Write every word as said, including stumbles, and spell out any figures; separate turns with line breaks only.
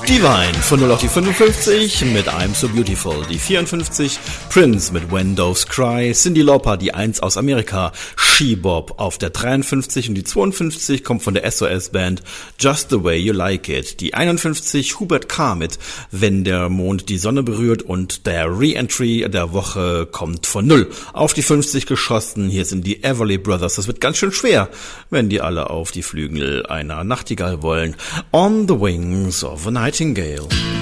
Divine von null auf die fünfundfünfzig mit I'm So Beautiful, die vierundfünfzig, Prince mit When Doves Cry, Cyndi Lauper, die eins aus Amerika, She-Bop auf der dreiundfünfzig und die zweiundfünfzig kommt von der S O S-Band Just The Way You Like It, die einundfünfzig Hubert K. mit Wenn der Mond die Sonne berührt und der Re-Entry der Woche kommt von null auf die fünfzig geschossen. Hier sind die Everly Brothers, das wird ganz schön schwer, wenn die alle auf die Flügel einer Nachtigall wollen. On the Wings of a Nightingale.